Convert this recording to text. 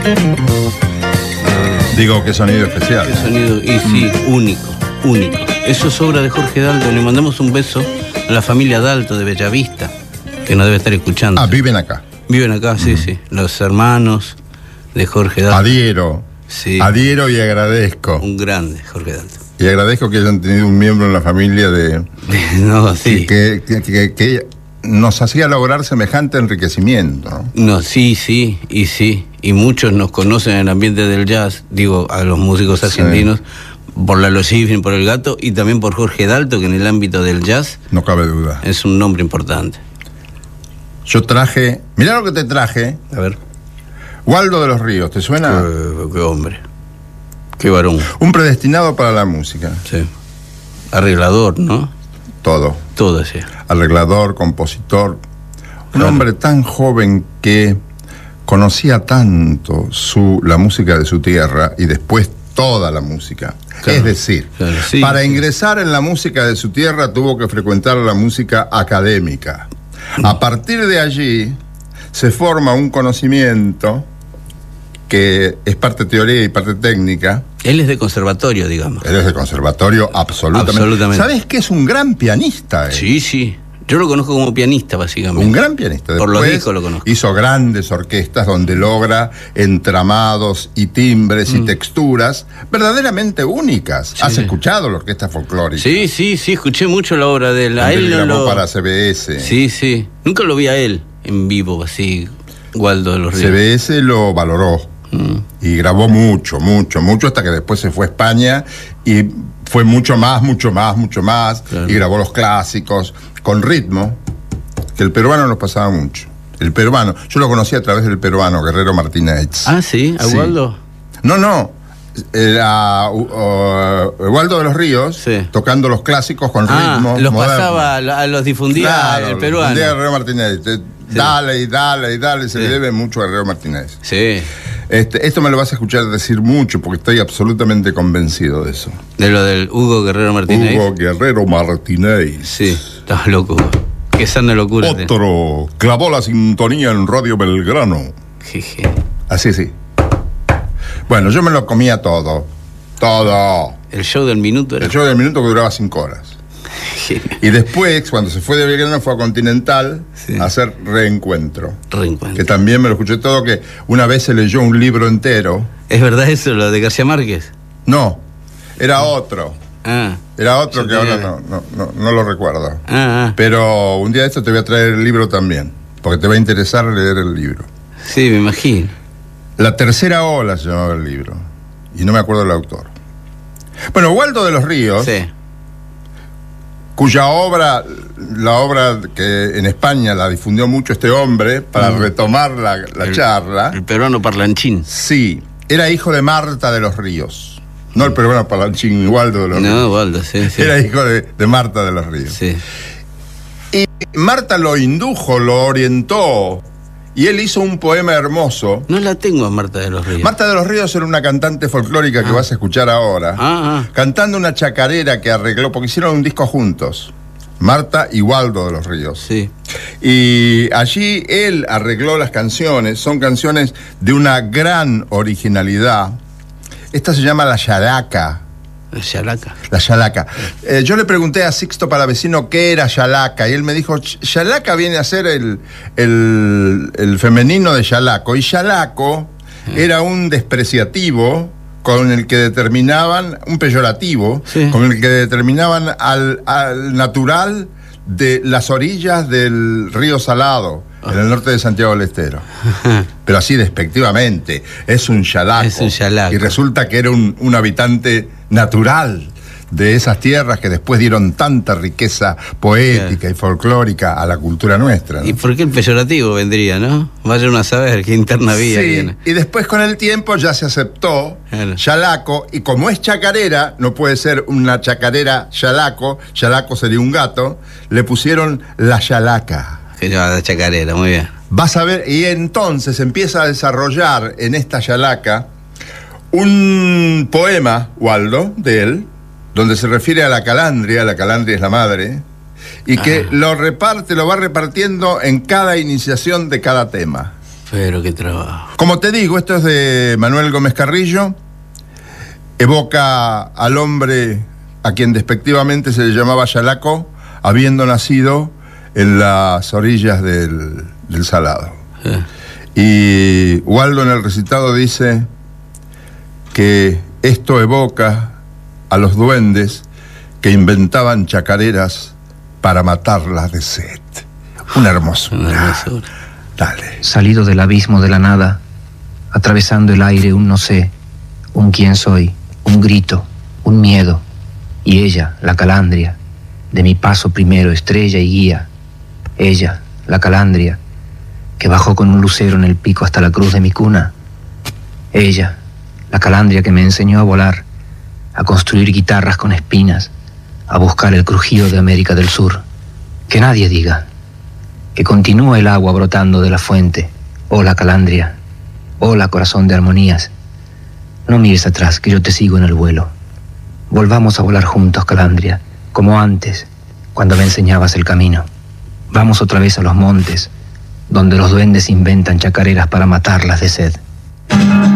Digo, qué sonido especial. Qué sonido, y sí, único. Eso es obra de Jorge Dalto. Le mandamos un beso a la familia Dalto de Bellavista, que nos debe estar escuchando. Ah, viven acá. Viven acá, sí. Los hermanos de Jorge Dalto. Adhiero. Sí. Adhiero y agradezco. Un grande, Jorge Dalto. Y agradezco que hayan tenido un miembro en la familia de... No, sí. Que nos hacía lograr semejante enriquecimiento, ¿no? No, sí. Y muchos nos conocen en el ambiente del jazz, digo, a los músicos argentinos, por Lalo Schifrin, por El Gato, y también por Jorge Dalto, que en el ámbito del jazz... No cabe duda. Es un nombre importante. Yo traje... Mirá lo que te traje. A ver. Waldo de los Ríos, ¿te suena? Qué hombre. Qué varón. Un predestinado para la música. Sí. Arreglador, ¿no? Todo, sí. Arreglador, compositor. Un hombre tan joven que conocía tanto la música de su tierra y después toda la música. Claro, es decir, para ingresar en la música de su tierra tuvo que frecuentar la música académica. A partir de allí se forma un conocimiento que es parte teoría y parte técnica. Él es de conservatorio, digamos. Él es de conservatorio, absolutamente. ¿Sabes que es un gran pianista? Sí. Yo lo conozco como pianista, básicamente. Un gran pianista. Por los discos lo conozco. Hizo grandes orquestas donde logra entramados y timbres y texturas verdaderamente únicas. Sí. ¿Has escuchado la orquesta folclórica? Sí, escuché mucho la obra de él. A él grabó para CBS. Sí. Nunca lo vi a él en vivo, así, Waldo de los Ríos. CBS lo valoró. Y grabó mucho, hasta que después se fue a España y fue mucho más. Claro. Y grabó los clásicos con ritmo, que el peruano nos pasaba mucho. El peruano, yo lo conocí a través del peruano, Guerrero Martínez. Ah, sí, ¿a Waldo? No, era Waldo de los Ríos, tocando los clásicos con ritmo los moderno. los difundía el peruano. Difundía Guerrero Martínez. Dale, se le debe mucho a Guerrero Martínez. Sí. Esto me lo vas a escuchar decir mucho porque estoy absolutamente convencido de eso. De lo del Hugo Guerrero Martínez. Hugo Guerrero Martínez. Sí, estás loco. Qué sana locura. Otro clavó la sintonía en Radio Belgrano. Jeje. Así sí. Bueno, yo me lo comía todo. El show del minuto era. El show del minuto que duraba 5 horas. Y después, cuando se fue de Belgrano, fue a Continental a hacer Reencuentro. Que también me lo escuché todo, que una vez se leyó un libro entero. ¿Es verdad eso, lo de García Márquez? No, era otro. Era otro que ahora no lo recuerdo. Pero un día de esto te voy a traer el libro también, porque te va a interesar leer el libro. Sí, me imagino. La tercera ola se llamaba el libro, y no me acuerdo el autor. Bueno, Waldo de los Ríos... Sí. Cuya obra, la obra que en España la difundió mucho este hombre, para retomar la charla. El peruano parlanchín. Sí, era hijo de Marta de los Ríos. No el peruano parlanchín, Waldo de los Ríos. No, Waldo, sí. Era hijo de Marta de los Ríos. Sí. Y Marta lo indujo, lo orientó. Y él hizo un poema hermoso. No la tengo a Marta de los Ríos. Marta de los Ríos era una cantante folclórica que vas a escuchar ahora. Cantando una chacarera que arregló, porque hicieron un disco juntos. Marta y Waldo de los Ríos. Sí. Y allí él arregló las canciones. Son canciones de una gran originalidad. Esta se llama La Yalaca. La Yalaca. Yo le pregunté a Sixto Palavecino qué era Yalaca y él me dijo, Yalaca viene a ser el femenino de Yalaco, y Yalaco era un despreciativo con el que determinaban, un peyorativo, con el que determinaban al natural de las orillas del río Salado, en el norte de Santiago del Estero. Pero así despectivamente, es un Yalaco. Y resulta que era un habitante natural de esas tierras que después dieron tanta riqueza poética y folclórica a la cultura nuestra, ¿no? ¿Y por qué el peyorativo vendría, no? Vaya uno a saber qué interna había. Sí, y después con el tiempo ya se aceptó Yalaco, y como es chacarera, no puede ser una chacarera Yalaco sería un gato, le pusieron La Yalaca. Se llama La Chacarera, muy bien. Vas a ver, y entonces empieza a desarrollar en esta Yalaca un poema, Waldo, de él, donde se refiere a la calandria es la madre, y que lo va repartiendo en cada iniciación de cada tema. Pero qué trabajo. Como te digo, esto es de Manuel Gómez Carrillo. Evoca al hombre a quien despectivamente se le llamaba Yalaco, habiendo nacido en las orillas del Salado. Y Waldo en el recitado dice que esto evoca a los duendes que inventaban chacareras para matarlas de sed. Una hermosura. Dale. Salido del abismo de la nada, atravesando el aire un no sé, un quién soy, un grito, un miedo, y ella, la calandria, de mi paso primero estrella y guía. Ella, la calandria, que bajó con un lucero en el pico hasta la cruz de mi cuna. Ella, la calandria que me enseñó a volar, a construir guitarras con espinas, a buscar el crujido de América del Sur. Que nadie diga que continúa el agua brotando de la fuente. Hola, calandria. Hola, corazón de armonías. No mires atrás, que yo te sigo en el vuelo. Volvamos a volar juntos, calandria, como antes, cuando me enseñabas el camino. Vamos otra vez a los montes, donde los duendes inventan chacareras para matarlas de sed.